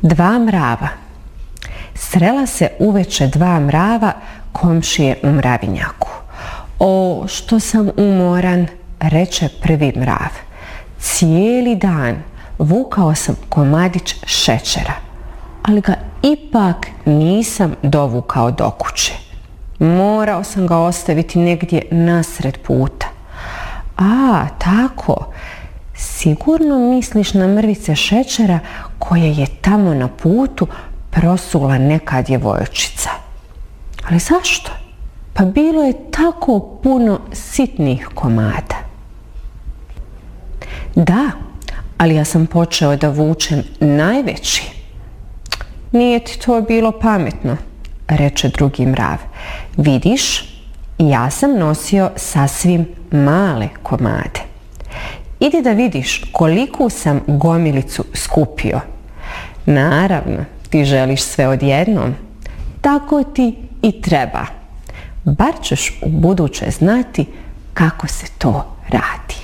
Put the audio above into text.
Dva mrava. Srela se uveče dva mrava komšije u mravinjaku. O, što sam umoran, reče prvi mrav. Cijeli dan vukao sam komadić šećera, ali ga ipak nisam dovukao do kuće. Morao sam ga ostaviti negdje nasred puta. A, tako, sigurno misliš na mrvice šećera koje je tamo na putu prosula neka djevojčica. Ali zašto? Pa bilo je tako puno sitnih komada. Da, ali ja sam počeo da vučem najveći. Nije ti to bilo pametno, reče drugi mrav. Vidiš, ja sam nosio sasvim male komade. Idi da vidiš koliku sam gomilicu skupio. Naravno, ti želiš sve odjednom. Tako ti i treba. Bar ćeš u buduće znati kako se to radi.